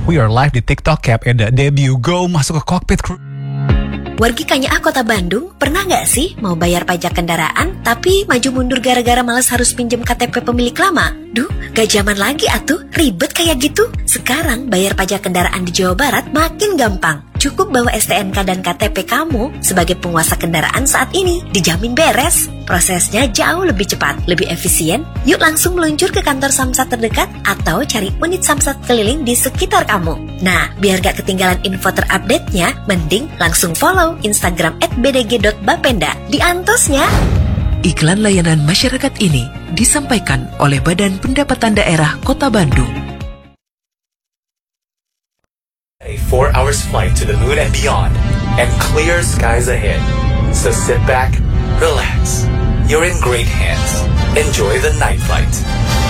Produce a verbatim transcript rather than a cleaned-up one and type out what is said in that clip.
We are live di TikTok Cap Eda debut go masuk ke cockpit crew. Wargi Kanyaah Kota Bandung, pernah nggak sih mau bayar pajak kendaraan tapi maju mundur gara-gara malas harus pinjem K T P pemilik lama? Duh, gak zaman lagi atuh, ribet kayak gitu. Sekarang bayar pajak kendaraan di Jawa Barat makin gampang. Cukup bawa S T N K dan K T P kamu sebagai penguasa kendaraan saat ini, dijamin beres. Prosesnya jauh lebih cepat, lebih efisien. Yuk langsung meluncur ke kantor Samsat terdekat atau cari unit Samsat keliling di sekitar kamu. Nah, biar gak ketinggalan info terupdate-nya, mending langsung follow Instagram at b d g dot bapenda. Diantosnya. Iklan layanan masyarakat ini disampaikan oleh Badan Pendapatan Daerah Kota Bandung. A four hours flight to the moon and beyond, and clear skies ahead. So sit back, relax. You're in great hands. Enjoy the night flight.